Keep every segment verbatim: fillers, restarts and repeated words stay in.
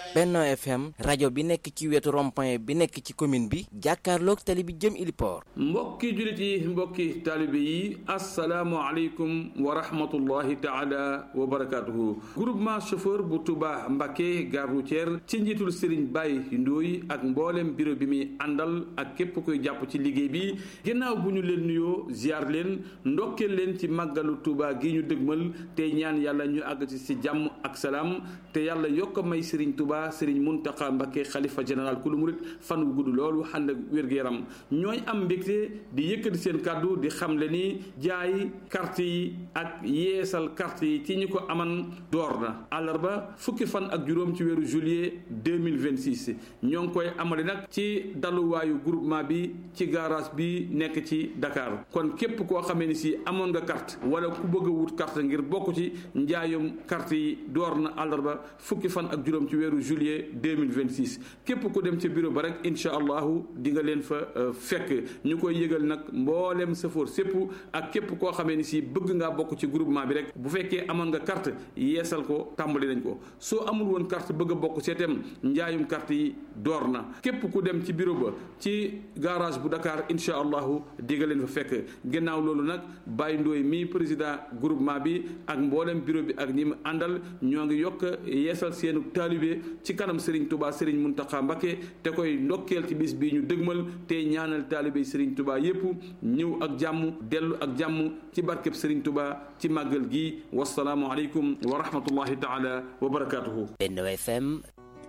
Benno F M rajo bi nekk ci wetu rond-point bi nekk ci commune bi jàkkaarloog tali bi jëm Iliport. mbokki jullit yi mbokki taalibe yi asalaamualeykum wa rahmatullahi taala wa barakaatuhu. groupement chauffeur bu Touba Mbacké gare routière ci njiitul Serigne Baye Ndoye ak mboolem bureau bi muy àndal ak képp koy jàpp ci liggéey bi ginnaaw bu ñu leen nuyoo ziar leen ndokkeel leen ci màggalu Touba gi ñu dëgmal tey ñaan yàlla ñu àgg ci si jàmm ak salaam te yàlla yokk may Serigne Touba Serigne Mountakha Mbacké xalifa général kulu murit fan wu gudd loolu ànd ak wér-gu-yaram ñooy am mbégte di yëkkati seen kàddu di xamle ni jaay carte yi ak yeesal carte yi ci ñi ko aman door na àllarba fukki fan ak juróom ci weeru juillet deux mille vingt-six ñoo ngi koy amale nag ci daluwaayu groupement bi ci garage bi nekk ci Dakar kon képp koo xamee ni si amoon nga carte wala ku bëgg a wut carte ngir bokk ci njaayum carte yi door na àllarba fukki fan ak juróom ci weeru juillet deux mille vingt-six képp ku dem ci bureau ba rek incha allahu di nga leen fa fekk ñu koy yëgal nag mboolem safoor sépp ak képp koo xamee ni si bëgg ngaa bokk ci groupement bi rek bu fekkee amoon nga carte yeesal ko tàmbali nañ ko soo amul woon carte bëgg a bokk seetem njaayum carte yi door na képp ku dem ci bureau ba ci garage bu Dakar incha allahu di nga leen fa fekk gannaaw loolu nag Baye Ndoye mi président groupement bi ak mboolem bureau bi ak ñi mu àndal ñoo ngi yokk yeesal seenu taalibe ci kanam Serigne Touba Serigne Mountakha Mbacké te koy ndokkeel ci bis bii ñu dëgmal te ñaanal taalibe Serigne Touba yépp ñëw ak jàmm dellu ak jàmm ci barkeb Serigne Touba ci màggal gi wasalaamu aleykum wa rahmatullahi taala wa barakatuhu. Benno F M.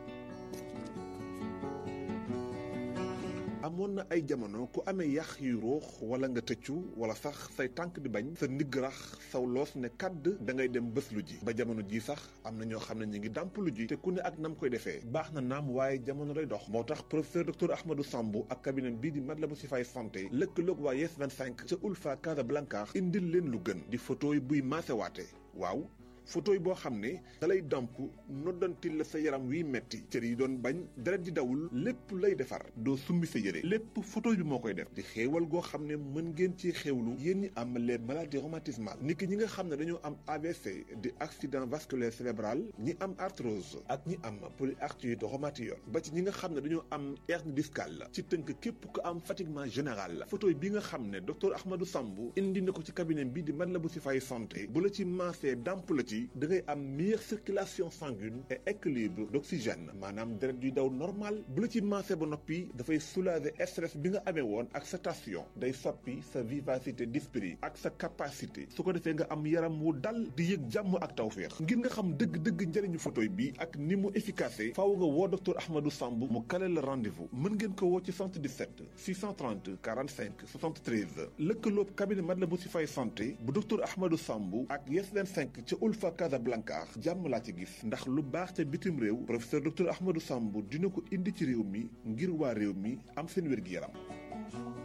amoon na ay jamono ku amee yax yu ruux wala nga tëccu wala sax say tànk di bañ sa ndigg rax saw loos ne kàdd da ngay dem bés lu ji ba jamono ji sax am na ñoo xam ne ñu ngi dàmp lu ji te ku ne ak nam koy defee baax na naam waaye jamono day dox moo tax professeur docteur Ahmadou Sambou ak cabinet bii di Matlaboul Chifaay santé lëkkaloog waa Yes vingt-cinq ca Ulfa Casablanca indil leen lu gën di photo yi buy maasewaate waaw photo yi boo xam ne dalay damp noddantil la sa yaram wiy metti cër yi doon bañ deret di dawul lépp lay defar doo summi sa yére lépp photo bi moo koy def di xéewal goo xam ne mën ngeen ci xéewlu yéen ñi am les maladies rhumatismales niki ñi nga xam ne dañoo am A V C di accident vasculaire cérébral ñi am arthrose ak ñi am polyarthrite rhumatoïde ba ci ñi nga xam ne dañoo am hernie discale ci tënk képp ku am fatiguement général photo bi nga xam ne docteur Ahmadou Sambou indi na ko ci cabinet bi di Matlaboul Chifaay santé bu la ci maasee damp la ci da ngay am meilleure circulation sanguine et équilibre d'oxygène maanaam deret yuy daw normal bu la ci maasee ba noppi dafay soulager stress bi nga amee woon ak sa tension day soppi sa vivacité d'esprit ak sa capacité su ko defee nga am yaram wu dal di yëg jàmm ak tawféex ngir nga xam dëgg-dëgg njëriñu photo bi ak ni mu efficace faaw nga woo docteur Ahmadou Sambou mu kale la rendez-vous mën ngeen ko woo ci soixante-dix-sept six cent trente quarante-cinq soixante-treize lëkkaloob cabinet Matlaboul Chifaay santé bu docteur Ahmadou Sambou ak Yes vingt-cinq ca Ulfa Casablanca jàmm laa ci gis ndax lu baax ca bitim réew professeur docteur Ahmadou Sambou dina ko indi ci réew mi ngir waa réew mi am seen wér-gi-yaram